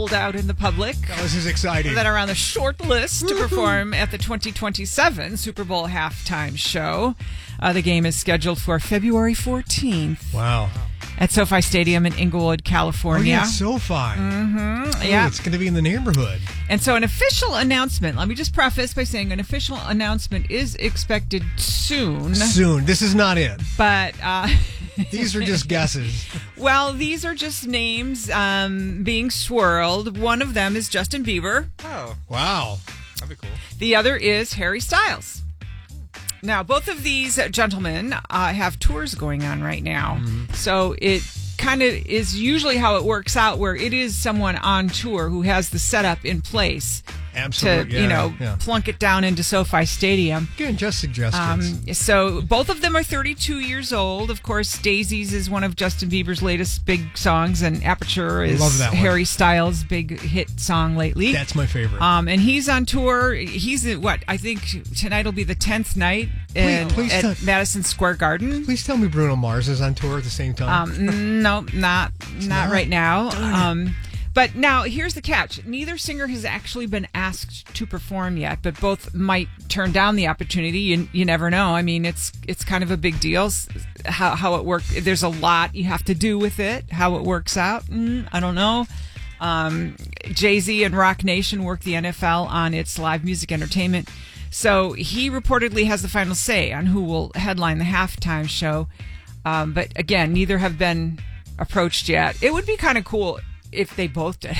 out in the public. This is exciting. That are on the short list to perform at the 2027 Super Bowl halftime show. The game is scheduled for February 14th. Wow. At SoFi Stadium in Inglewood, California. Oh, yeah, SoFi. Mm-hmm. Yeah. It's going to be in the neighborhood. And so an official announcement, let me just preface by saying an official announcement is expected soon. Soon. This is not it. But... these are just guesses. Well, these are just names being swirled. One of them is Justin Bieber. Oh. Wow. That'd be cool. The other is Harry Styles. Now, both of these gentlemen have tours going on right now. Mm-hmm. So it kind of is usually how it works out, where it is someone on tour who has the setup in place. Absolutely. To, plunk it down into SoFi Stadium. Again, just suggestions. So both of them are 32 years old. Of course, Daisies is one of Justin Bieber's latest big songs, and Aperture is Harry Styles' big hit song lately. That's my favorite. And he's on tour. He's at I think tonight will be the 10th night at Madison Square Garden. Please tell me Bruno Mars is on tour at the same time. No, not right now. But now, here's the catch. Neither singer has actually been asked to perform yet, but both might turn down the opportunity. You never know. I mean, it's kind of a big deal how it works. There's a lot you have to do with it. How it works out, I don't know. Jay-Z and Rock Nation work the NFL on its live music entertainment. So he reportedly has the final say on who will headline the halftime show. But again, neither have been approached yet. It would be kind of cool if they both did.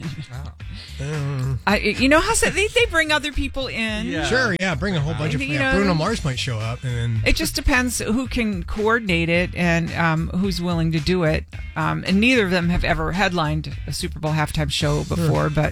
You know how they bring other people in? Yeah. Sure, yeah, bring a whole bunch of Bruno Mars might show up. And then it just depends who can coordinate it and who's willing to do it. And neither of them have ever headlined a Super Bowl halftime show before. But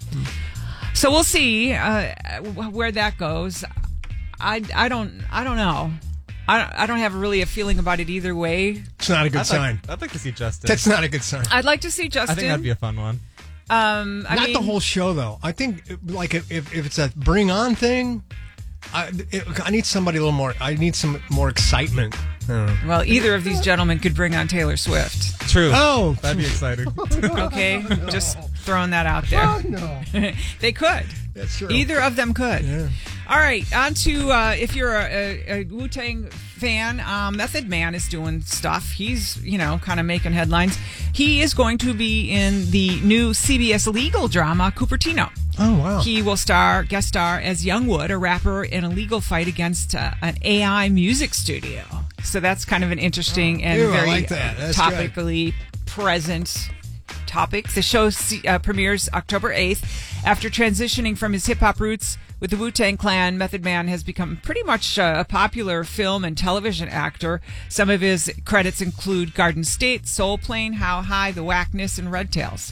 so we'll see where that goes. I don't know. I don't have really a feeling about it either way. It's not a good sign. I'd like to see Justin. That's not a good sign. I'd like to see Justin. I think that'd be a fun one. Not the whole show, though. I think, like, if it's a bring on thing, I need somebody a little more. I need some more excitement. Well, either of these gentlemen could bring on Taylor Swift. True. Oh, that'd be exciting. Okay, just throwing that out there. Oh, no. They could. That's true. Either of them could. Yeah. All right, on to if you're a Wu-Tang fan, Method Man is doing stuff. He's, kind of making headlines. He is going to be in the new CBS legal drama, Cupertino. Oh, wow. He will guest star as Youngwood, a rapper in a legal fight against an AI music studio. So that's kind of an interesting and very topically present topic. The show premieres October 8th. After transitioning from his hip-hop roots with the Wu-Tang Clan, Method Man has become pretty much a popular film and television actor. Some of his credits include Garden State, Soul Plane, How High, The Whackness, and Red Tails.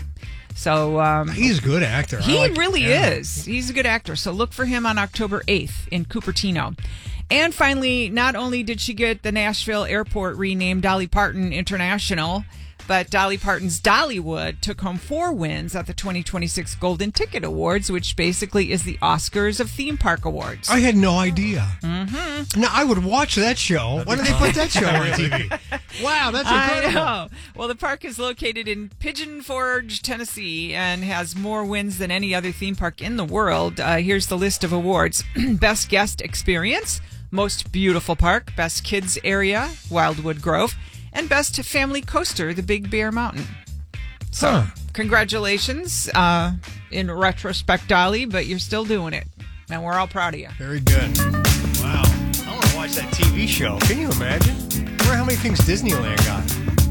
So he's a good actor. He really is. He's a good actor. So look for him on October 8th in Cupertino. And finally, not only did she get the Nashville airport renamed Dolly Parton International, but Dolly Parton's Dollywood took home 4 wins at the 2026 Golden Ticket Awards, which basically is the Oscars of theme park awards. I had no idea. Mm-hmm. Now, I would watch that show. Why do they put that show on TV? Wow, that's incredible. I know. Well, the park is located in Pigeon Forge, Tennessee, and has more wins than any other theme park in the world. Here's the list of awards. Best Guest Experience, Most Beautiful Park, Best Kids Area, Wildwood Grove, and Best Family Coaster, the Big Bear Mountain. So, congratulations in retrospect, Dolly, but you're still doing it. And we're all proud of you. Very good. Wow. I want to watch that TV show. Can you imagine? I wonder how many things Disneyland got.